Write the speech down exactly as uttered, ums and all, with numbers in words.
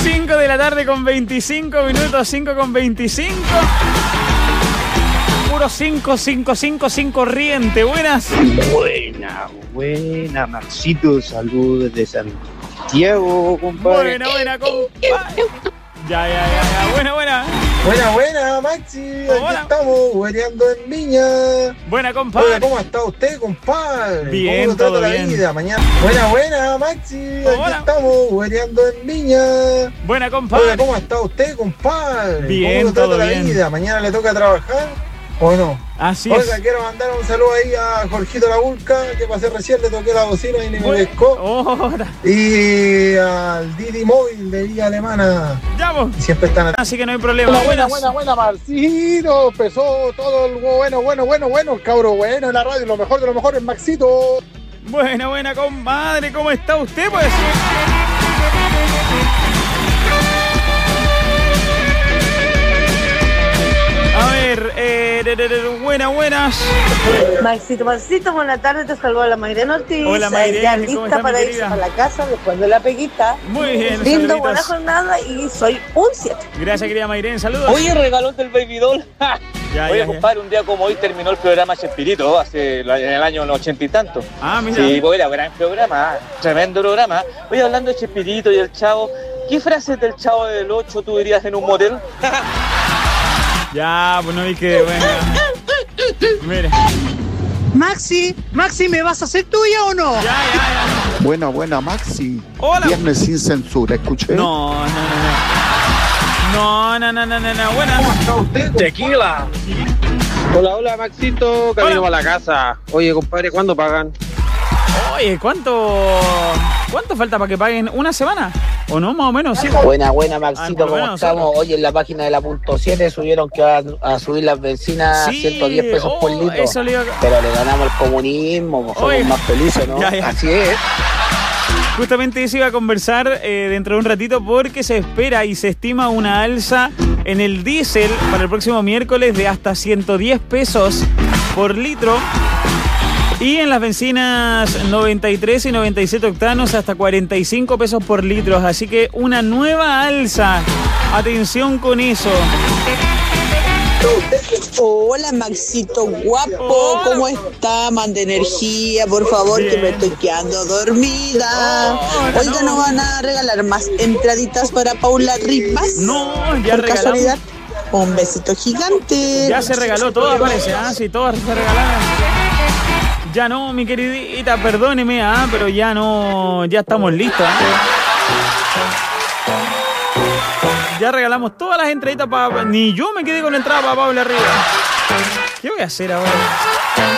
cinco de la tarde con veinticinco minutos, cinco con veinticinco. Puro cinco, cinco, cinco, cinco corriente. Buenas. Buena, buena, Maxito. Saludos desde Santiago, compadre. Buena, buena, compadre. Ya, ya, ya, ya. Buena, buena. Buena, buena, Maxi. Aquí Hola. estamos, huereando en Viña. Buena, compadre. Oiga, ¿cómo está usted, compadre? Bien, ¿Cómo lo trata todo la bien. vida? Mañana. Buena, buena, Maxi. Hola. Aquí estamos, huereando en Viña. Buena, Oiga, compadre. ¿cómo está usted, compadre? Bien, ¿Cómo lo trata todo la bien. vida? ¿Mañana le toca trabajar o no? Así Oiga, es. quiero mandar un saludo ahí a Jorgito La Vulca, que pasé recién, le toqué la bocina y ni me Bueno, pescó. ahora. Y al Didi Móvil de Villa Alemana. Ya, vos. Siempre están Así que no hay problema. Buena, buena, Buenas. buena, buena, Marcito. Empezó todo el bueno, bueno, bueno, bueno, el cabro bueno en la radio. Lo mejor de lo mejor es Maxito. Buena, buena, compadre. ¿Cómo está usted, pues? A ver, eh, de, de, de, buenas, buenas. Maxito, Maxito, buenas tardes, te saluda la Mayrena Ortiz. Hola, Mayrena, Ya ¿cómo lista está, mi para irse querida? a la casa después de la peguita. Muy bien, Lindo, saluditos. buena jornada y soy un siete. Gracias, querida Mayrén. Saludos. Oye, regalón del Baby Doll. Ya, Oye, ya, ya. compadre, un día como hoy terminó el programa Chespirito, hace en el año ochenta y tanto. Ah, mira. Sí, pues era gran programa, tremendo programa. Oye, hablando de Chespirito y el Chavo, ¿qué frases del Chavo del ocho tú dirías en un motel? Ya, pues no vi que bueno. Mire. Maxi, Maxi, ¿me vas a hacer tuya o no? Ya, ya, ya. Buena, buena, Maxi. Hola. Viernes sin censura, ¿escuché? No, no, no, no. No, no, no, no, no, no. Buenas. Tequila. Hola, hola, Maxito. Camino Hola. a la casa. Oye, compadre, ¿cuándo pagan? Oye, ¿cuánto cuánto falta para que paguen? ¿Una semana? ¿O no? Más o menos, sí. Buena, buena, Ah, Maxito, por lo ¿cómo menos estamos? Hoy en la página de la punto siete subieron que van a subir las bencinas a Sí, ciento diez pesos por oh, litro. eso le iba a- Pero le ganamos al comunismo, pues, somos Oye. más felices, ¿no? Ya, ya. Así es. Justamente eso iba a conversar eh, dentro de un ratito porque se espera y se estima una alza en el diésel para el próximo miércoles de hasta ciento diez pesos por litro. Y en las bencinas noventa y tres y noventa y siete octanos hasta cuarenta y cinco pesos por litro. Así que una nueva alza. Atención con eso. Hola, Maxito guapo, Hola. ¿cómo está? Manda energía, por favor, Bien. que me estoy quedando dormida. Hola, Oiga, no. ¿no van a regalar más entraditas para Paula Rivas? No, ya Por regalamos. casualidad, un besito gigante. Ya se regaló todo, parece. Ah, sí, todas se regalaron. Ya no, mi queridita, perdóneme, ah, pero ya no, ya estamos listos. ¿Ah? Ya regalamos todas las entraditas para... Ni yo me quedé con la entrada para Pablo arriba. ¿Qué voy a hacer ahora?